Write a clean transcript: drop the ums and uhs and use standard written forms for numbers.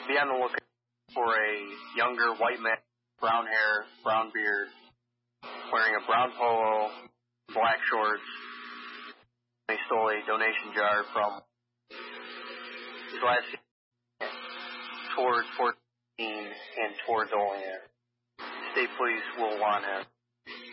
be on the lookout for a younger white man, brown hair, brown beard, wearing a brown polo, black shorts. He stole a donation jar from his last towards 14 and towards Olean. State police will want him.